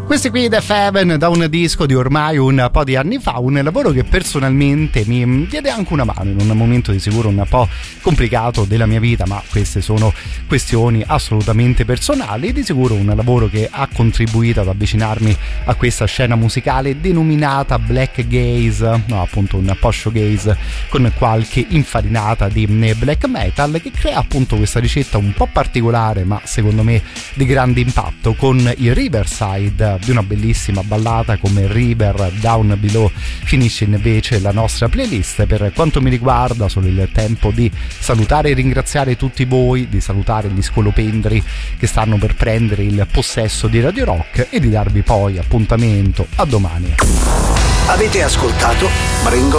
Questi qui The Feven, da un disco di ormai un po' di anni fa, un lavoro che personalmente mi diede anche una mano in un momento di sicuro un po' complicato della mia vita, ma queste sono questioni assolutamente personali. Di sicuro un lavoro che ha contribuito ad avvicinarmi a questa scena musicale denominata black gaze, no, appunto un po' showgaze con qualche infarinata di black metal, che crea appunto questa ricetta un po' particolare ma secondo me di grande impatto, con il Riverside di una bellissima ballata come River Down Below finisce invece la nostra playlist. Per quanto mi riguarda solo il tempo di salutare e ringraziare tutti voi, di salutare gli scolopendri che stanno per prendere il possesso di Radio Rock e di darvi poi appuntamento a domani. Avete ascoltato Ringo